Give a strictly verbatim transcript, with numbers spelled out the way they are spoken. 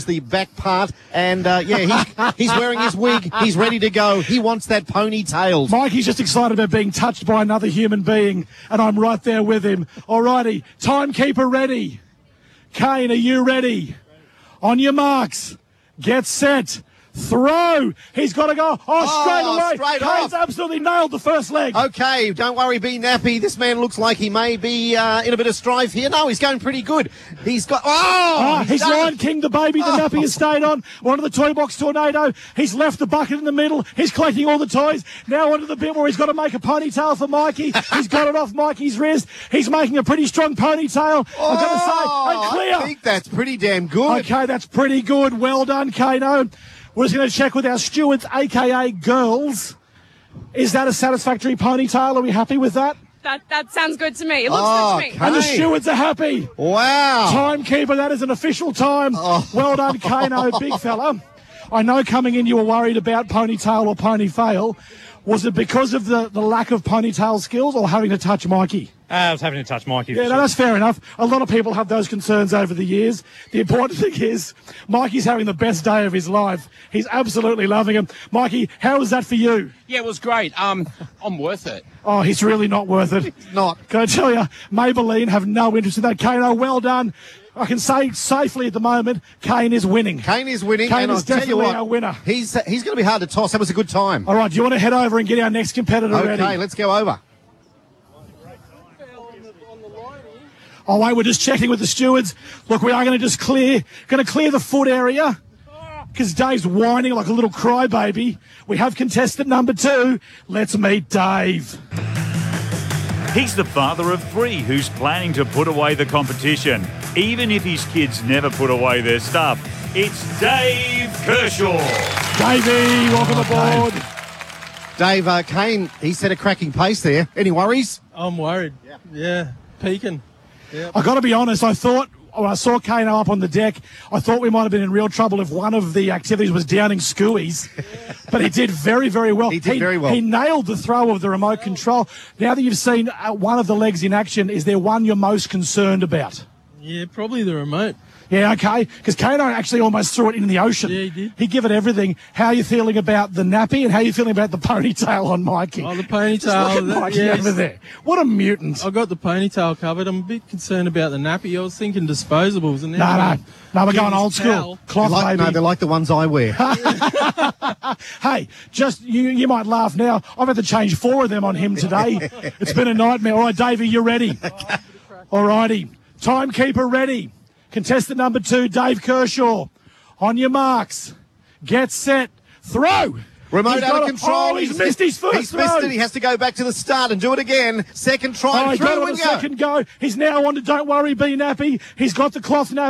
is the back part. And, uh, yeah, he's, he's wearing his wig. He's ready to go. He wants that ponytail. Mikey's just excited about being touched by another human being, and I'm right there with him. All righty, timekeeper ready. Kane, are you ready? On your marks, get set. Throw. He's got to go. Oh, straight Oh, away. straight Kane's off. absolutely nailed the first leg. Okay, don't worry, be nappy. This man looks like he may be uh, in a bit of strife here. No, he's going pretty good. He's got... Oh! Oh, he's done Lion it. King, the baby, the Oh. nappy has stayed on. Onto the toy box tornado. He's left the bucket in the middle. He's collecting all the toys. Now onto the bit where he's got to make a ponytail for Mikey. He's got it off Mikey's wrist. He's making a pretty strong ponytail. Oh, I've got to say, and clear. I think that's pretty damn good. Okay, that's pretty good. Well done, Kano. We're just going to check with our stewards, a k a girls. Is that a satisfactory ponytail? Are we happy with that? That that sounds good to me. It looks Oh, good to me. okay. And the stewards are happy. Wow. Timekeeper, that is an official time. Oh. Well done, Kano, big fella. I know coming in you were worried about ponytail or pony fail. Was it because of the, the lack of ponytail skills or having to touch Mikey? Uh, I was having to touch Mikey. Yeah, for no, sure. that's fair enough. A lot of people have those concerns over the years. The important thing is Mikey's having the best day of his life. He's absolutely loving him. Mikey, how was that for you? Yeah, it was great. Um, I'm worth it. Oh, he's really not worth it. Not. Can I tell you, Maybelline have no interest in that. Kano, well done. I can say safely at the moment, Kane is winning. Kane is winning. Kane and is I'll tell you definitely what, our winner. He's, uh, he's going to be hard to toss. That was a good time. All right, do you want to head over and get our next competitor Okay, ready? let's go over. Oh, wait, we're just checking with the stewards. Look, we are going to just clear, going to clear the foot area because Dave's whining like a little crybaby. We have contestant number two. Let's meet Dave. He's the father of three who's planning to put away the competition, even if his kids never put away their stuff. It's Dave Kershaw. Davey, welcome aboard. Dave, uh, Kane, he set a cracking pace there. Any worries? I'm worried. Yeah. Yeah. Peaking. I got to be honest, I thought when I saw Kano up on the deck, I thought we might have been in real trouble if one of the activities was downing Scooies. But he did very, very well. He did very well. He nailed the throw of the remote control. Now that you've seen uh, one of the legs in action, is there one you're most concerned about? Yeah, probably the remote. Yeah, okay. Because Kano actually almost threw it in the ocean. Yeah, he did. He gave it everything. How are you feeling about the nappy and how are you feeling about the ponytail on Mikey? Oh, the Just ponytail. look at that- Mikey yeah, over there. What a mutant. I got the ponytail covered. I'm a bit concerned about the nappy. I was thinking disposables. And No, no. No, we're going old school. Towel. Cloth, They're like, baby. no, they're like the ones I wear. Hey, just you you might laugh now. I've had to change four of them on him today. It's been a nightmare. All right, Davey, you ready? All righty. Timekeeper ready. Contestant number two, Dave Kershaw. On your marks. Get set. Throw. Remote He's out got of a- control. Oh, he's missed his first He's throw. missed it. He has to go back to the start and do it again. Second try. Oh, he got Through it on and a go. second go. He's now on to Don't Worry, Be Nappy. He's got the cloth nappy.